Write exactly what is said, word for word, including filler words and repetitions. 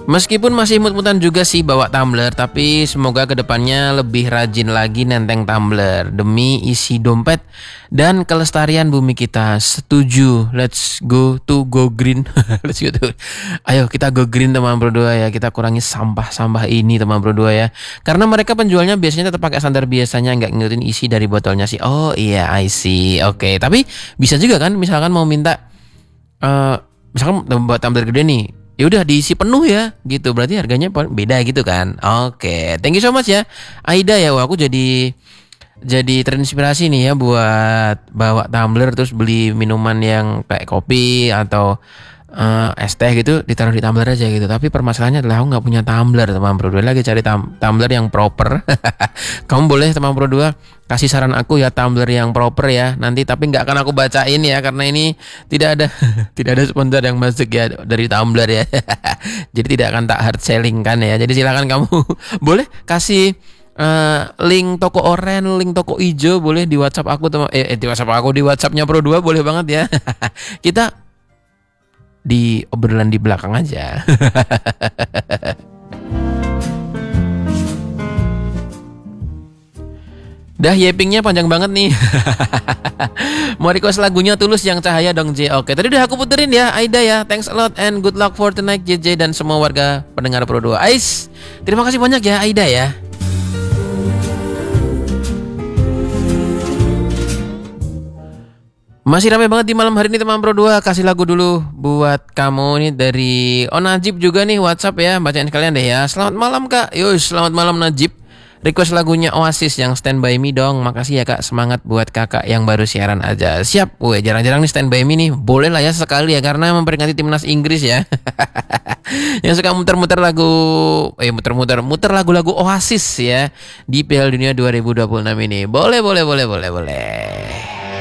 Meskipun masih mut-mutan juga sih bawa tumbler, tapi semoga kedepannya lebih rajin lagi nenteng tumbler demi isi dompet dan kelestarian bumi kita. Setuju, let's go to go green. Let's go to. Ayo kita go green teman berdua ya, kita kurangi sampah-sampah ini teman berdua ya. Karena mereka penjualnya biasanya tetap pakai standar biasanya, nggak ngikutin isi dari botolnya sih. Oh iya, I see. Oke, tapi bisa juga kan, misalkan mau minta, uh, misalkan buat tumbler gede nih. Ya udah diisi penuh ya gitu, berarti harganya beda gitu kan. Oke, thank you so much ya Aida ya. Wah, aku jadi jadi terinspirasi nih ya buat bawa tumbler terus beli minuman yang kayak kopi atau uh, es teh gitu, ditaruh di tumbler aja gitu. Tapi permasalahannya adalah aku nggak punya tumbler teman bro dua, lagi cari tam- tumbler yang proper. Kamu boleh teman bro dua kasih saran aku ya tumbler yang proper ya nanti, tapi nggak akan aku bacain ya karena ini tidak ada tidak ada sponsor yang masuk ya dari tumbler ya. Jadi tidak akan tak hard selling kan ya. Jadi silakan kamu boleh kasih uh, link toko oren, link toko ijo boleh di WhatsApp aku teman eh, eh di WhatsApp aku, di WhatsAppnya Pro dua boleh banget ya. Kita di obrolan di belakang aja. Dah yepingnya panjang banget nih. Mau request lagunya Tulus yang Cahaya dong J. Oke, tadi udah aku puterin ya Aida ya. Thanks a lot and good luck for tonight J J dan semua warga pendengar Pro dua. Ais, terima kasih banyak ya Aida ya. Masih ramai banget di malam hari ini teman Pro dua. Kasih lagu dulu buat kamu nih dari Oh Najib juga nih WhatsApp ya. Bacain sekalian deh ya. Selamat malam Kak. Yus, selamat malam Najib. Request lagunya Oasis yang Stand By Me dong. Makasih ya Kak, semangat buat kakak yang baru siaran aja. Siap, weh jarang-jarang nih Stand By Me nih. Boleh lah ya sekali ya, karena memperingati timnas Inggris ya. Yang suka muter-muter lagu, eh muter-muter, muter lagu-lagu Oasis ya di Piala Dunia dua ribu dua puluh enam ini. Boleh, boleh, boleh, boleh, boleh.